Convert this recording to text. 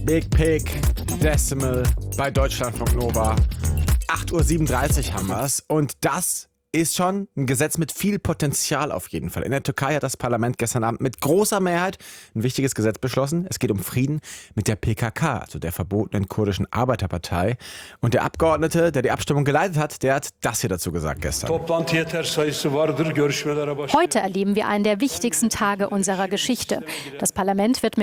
Big Pig Decimal bei Deutschlandfunk Nova. 8:37 Uhr haben wir es. Und das ist schon ein Gesetz mit viel Potenzial auf jeden Fall. In der Türkei hat das Parlament gestern Abend mit großer Mehrheit ein wichtiges Gesetz beschlossen. Es geht um Frieden mit der PKK, also der verbotenen kurdischen Arbeiterpartei. Und der Abgeordnete, der die Abstimmung geleitet hat, der hat das hier dazu gesagt gestern. Heute erleben wir einen der wichtigsten Tage unserer Geschichte. Das Parlament wird